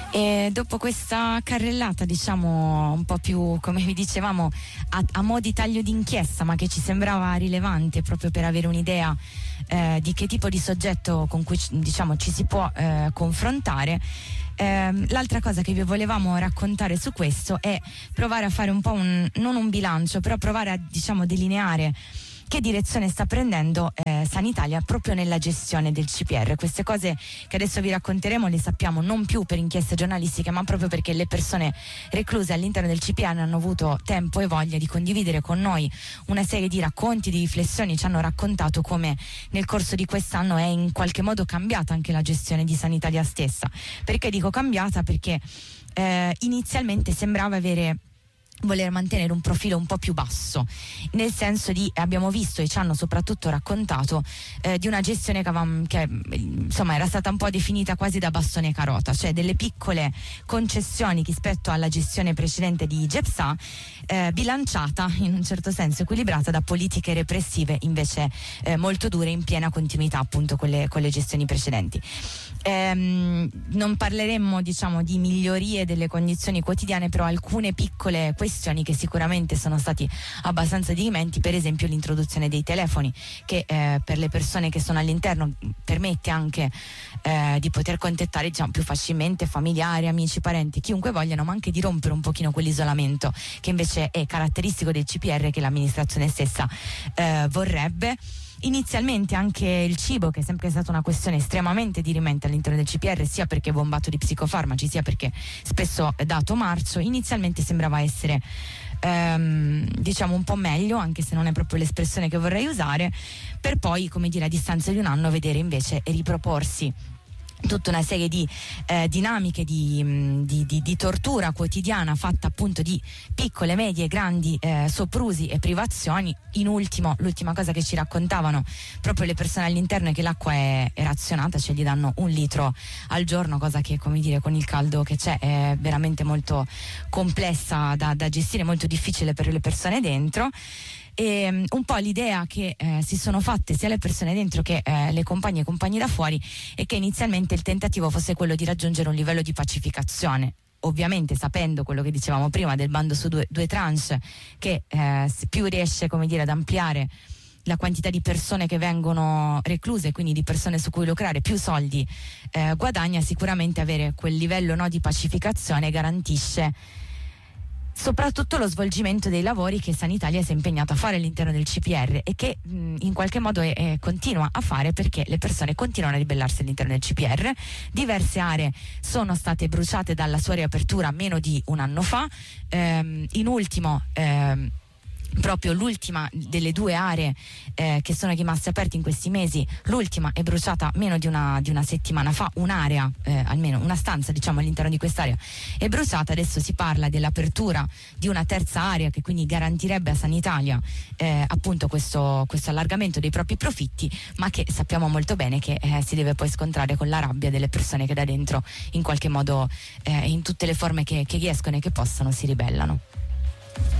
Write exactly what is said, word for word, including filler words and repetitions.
E dopo questa carrellata, diciamo un po' più, come vi dicevamo, a, a mo' di taglio d'inchiesta, ma che ci sembrava rilevante proprio per avere un'idea eh, di che tipo di soggetto con cui diciamo ci si può eh, confrontare. Eh, l'altra cosa che vi volevamo raccontare su questo è provare a fare un po' un, non un bilancio, però provare a diciamo delineare che direzione sta prendendo eh, Sanitalia proprio nella gestione del C P R. Queste cose che adesso vi racconteremo le sappiamo non più per inchieste giornalistiche, ma proprio perché le persone recluse all'interno del C P R hanno avuto tempo e voglia di condividere con noi una serie di racconti, di riflessioni. Ci hanno raccontato come nel corso di quest'anno è in qualche modo cambiata anche la gestione di Sanitalia stessa. Perché dico cambiata? Perché eh, inizialmente sembrava avere voler mantenere un profilo un po' più basso, nel senso di, abbiamo visto e ci hanno soprattutto raccontato eh, di una gestione che, avevamo, che insomma era stata un po' definita quasi da bastone e carota, cioè delle piccole concessioni rispetto alla gestione precedente di GEPSA, eh, bilanciata in un certo senso, equilibrata da politiche repressive invece eh, molto dure, in piena continuità appunto con le, con le gestioni precedenti. Ehm, non parleremmo diciamo di migliorie delle condizioni quotidiane, però alcune piccole questioni che sicuramente sono stati abbastanza dirimenti, per esempio l'introduzione dei telefoni che eh, per le persone che sono all'interno permette anche eh, di poter contattare diciamo, più facilmente familiari, amici, parenti, chiunque vogliano, ma anche di rompere un pochino quell'isolamento che invece è caratteristico del C P R, che l'amministrazione stessa eh, vorrebbe. Inizialmente anche il cibo, che è sempre stata una questione estremamente dirimente all'interno del C P R, sia perché bombato di psicofarmaci, sia perché spesso è dato marcio, inizialmente sembrava essere ehm, diciamo un po' meglio, anche se non è proprio l'espressione che vorrei usare, per poi, come dire, a distanza di un anno vedere invece riproporsi tutta una serie di eh, dinamiche di, mh, di, di, di tortura quotidiana fatta appunto di piccole, medie, grandi eh, soprusi e privazioni. In ultimo, l'ultima cosa che ci raccontavano proprio le persone all'interno è che l'acqua è, è razionata, cioè gli danno un litro al giorno, cosa che, come dire, con il caldo che c'è è veramente molto complessa da, da gestire, molto difficile per le persone dentro. E um, un po' l'idea che eh, si sono fatte sia le persone dentro che eh, le compagne e compagni da fuori è che inizialmente il tentativo fosse quello di raggiungere un livello di pacificazione, ovviamente sapendo quello che dicevamo prima del bando su due, due tranche, che eh, più riesce, come dire, ad ampliare la quantità di persone che vengono recluse, quindi di persone su cui lucrare, più soldi eh, guadagna. Sicuramente avere quel livello no, di pacificazione garantisce soprattutto lo svolgimento dei lavori che Sanitalia si è impegnata a fare all'interno del C P R e che mh, in qualche modo è, è, continua a fare, perché le persone continuano a ribellarsi all'interno del C P R. Diverse aree sono state bruciate dalla sua riapertura meno di un anno fa, ehm, in ultimo ehm, proprio l'ultima delle due aree eh, che sono rimaste aperte in questi mesi, l'ultima è bruciata meno di una, di una settimana fa, un'area, eh, almeno una stanza diciamo all'interno di quest'area è bruciata. Adesso si parla dell'apertura di una terza area che quindi garantirebbe a Sanitalia eh, appunto questo, questo allargamento dei propri profitti, ma che sappiamo molto bene che eh, si deve poi scontrare con la rabbia delle persone che da dentro in qualche modo eh, in tutte le forme che, che riescono e che possono si ribellano.